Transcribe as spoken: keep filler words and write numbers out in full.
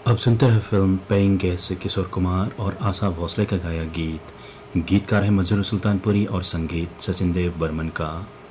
अब सुनते हैं फिल्म पेइंग गेस्ट से किशोर कुमार और आशा भोसले का गाया गीत। गीतकार है मंजूर सुल्तानपुरी और संगीत सचिन देव बर्मन का।